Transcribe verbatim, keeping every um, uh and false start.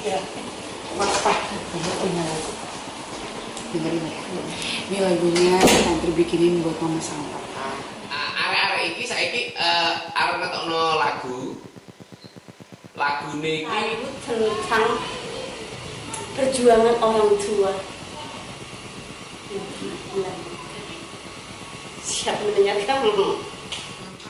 ya. Maksa. Dengerin ya. Ini lagunya Tantri bikinin buat mama sama papa. Arek-arek iki saiki eh arep ngetokno lagu. Lagune iki Lagu tentang perjuangan orang tua. Siap mendengarkan?